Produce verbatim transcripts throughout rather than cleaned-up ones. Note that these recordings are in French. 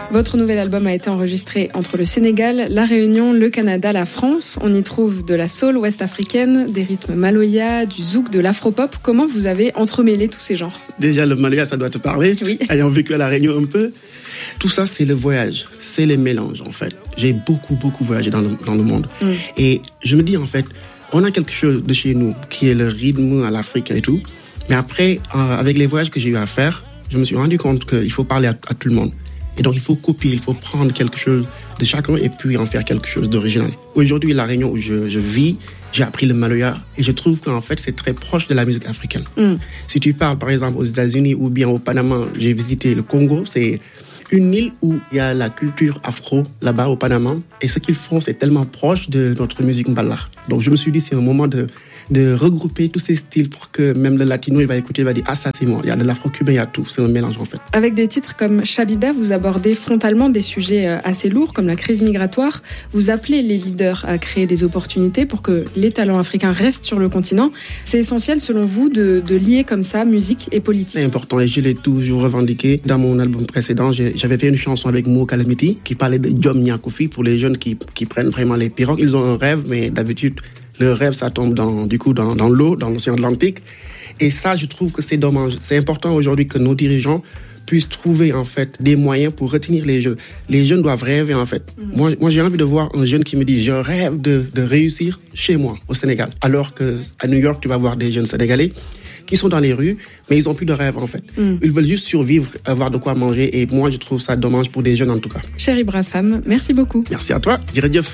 Votre nouvel album a été enregistré entre le Sénégal, la Réunion, le Canada, la France. On y trouve de la soul ouest-africaine, des rythmes maloya, du zouk, de l'afropop. Comment vous avez entremêlé tous ces genres ? Déjà, le maloya, ça doit te parler. Oui. Ayant vécu à la Réunion un peu. Tout ça, c'est le voyage. C'est les mélanges, en fait. J'ai beaucoup, beaucoup voyagé dans le, dans le monde. Mm. Et je me dis, en fait, on a quelque chose de chez nous qui est le rythme à l'Afrique et tout. Mais après, euh, avec les voyages que j'ai eu à faire, je me suis rendu compte qu'il faut parler à, à tout le monde. Et donc, il faut copier, il faut prendre quelque chose de chacun et puis en faire quelque chose d'original. Aujourd'hui, la Réunion où je, je vis, j'ai appris le maloya et je trouve qu'en fait, c'est très proche de la musique africaine. Mm. Si tu parles, par exemple, aux États-Unis ou bien au Panama, j'ai visité le Congo, c'est une île où il y a la culture afro, là-bas au Panama. Et ce qu'ils font, c'est tellement proche de notre musique mbala. Donc, je me suis dit, c'est un moment de... de regrouper tous ces styles pour que même le latino, il va écouter, il va dire « Ah, ça, c'est moi ». Il y a de l'afro-cubain, il y a tout. C'est un mélange, en fait. Avec des titres comme Chabida, vous abordez frontalement des sujets assez lourds, comme la crise migratoire. Vous appelez les leaders à créer des opportunités pour que les talents africains restent sur le continent. C'est essentiel, selon vous, de, de lier comme ça musique et politique. C'est important et je l'ai toujours revendiqué. Dans mon album précédent, j'ai, j'avais fait une chanson avec Mo Calamity qui parlait de Jom Nyakofi pour les jeunes qui, qui prennent vraiment les pirogues. Ils ont un rêve, mais d'habitude, le rêve, ça tombe dans, du coup, dans, dans l'eau, dans l'océan Atlantique. Et ça, je trouve que c'est dommage. C'est important aujourd'hui que nos dirigeants puissent trouver, en fait, des moyens pour retenir les jeunes. Les jeunes doivent rêver, en fait. Mmh. Moi, moi, j'ai envie de voir un jeune qui me dit « Je rêve de, de réussir chez moi, au Sénégal ». Alors qu'à New York, tu vas voir des jeunes Sénégalais qui sont dans les rues, mais ils n'ont plus de rêve, en fait. Mm. Ils veulent juste survivre, avoir de quoi manger. Et moi, je trouve ça dommage pour des jeunes, en tout cas. Cher Ibra Fam, merci beaucoup. Merci à toi. Diredjeuf.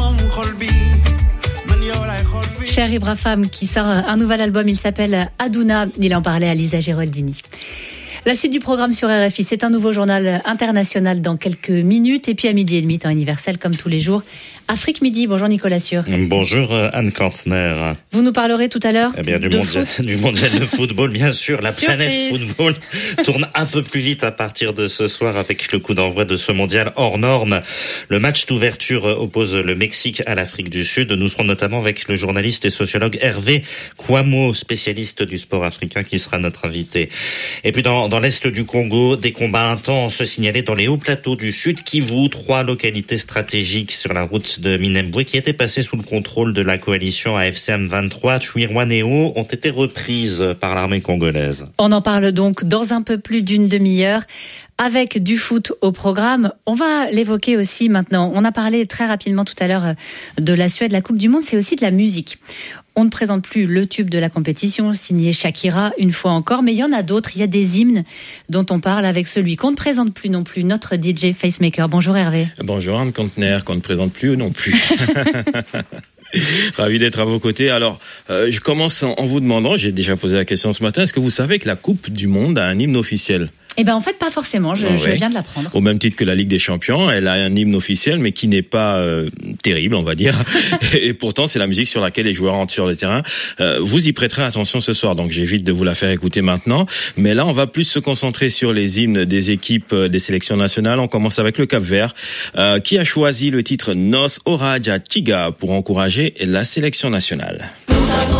Cher Ibra Fam, qui sort un nouvel album, il s'appelle Aduna. Il en parlait à Lisa Geraldini. La suite du programme sur R F I, c'est un nouveau journal international dans quelques minutes. Et puis à midi et demi, temps universel, comme tous les jours. Afrique Midi, bonjour Nicolas Sûr. Bonjour Anne Kantner. Vous nous parlerez tout à l'heure eh bien, du, de mondial, foot. du mondial de football, bien sûr. La Surprise. Planète football tourne un peu plus vite à partir de ce soir avec le coup d'envoi de ce mondial hors norme. Le match d'ouverture oppose le Mexique à l'Afrique du Sud. Nous serons notamment avec le journaliste et sociologue Hervé Kouamo, spécialiste du sport africain, qui sera notre invité. Et puis dans, dans l'est du Congo, des combats intenses signalés dans les hauts plateaux du Sud Kivu, trois localités stratégiques sur la route de Minembwe qui étaient passées sous le contrôle de la coalition A F C M vingt-trois, Twirwanéo, ont été reprises par l'armée congolaise. On en parle donc dans un peu plus d'une demi-heure. Avec du foot au programme, on va l'évoquer aussi maintenant. On a parlé très rapidement tout à l'heure de la Suède, la Coupe du Monde, c'est aussi de la musique. On ne présente plus le tube de la compétition, signé Shakira, une fois encore, mais il y en a d'autres. Il y a des hymnes dont on parle avec celui qu'on ne présente plus non plus, notre D J Facemaker. Bonjour Hervé. Bonjour Anne Kantner, qu'on ne présente plus non plus. Ravi d'être à vos côtés. Alors, euh, je commence en, en vous demandant, j'ai déjà posé la question ce matin, est-ce que vous savez que la Coupe du Monde a un hymne officiel ? Eh ben en fait pas forcément, je, oh, je ouais. viens de l'apprendre. Au même titre que la Ligue des Champions, elle a un hymne officiel mais qui n'est pas euh, terrible, on va dire. Et pourtant c'est la musique sur laquelle les joueurs entrent sur le terrain. Euh, vous y prêterez attention ce soir, donc j'évite de vous la faire écouter maintenant. Mais là on va plus se concentrer sur les hymnes des équipes des sélections nationales. On commence avec le Cap-Vert euh, qui a choisi le titre Nos Oraja Tiga pour encourager la sélection nationale.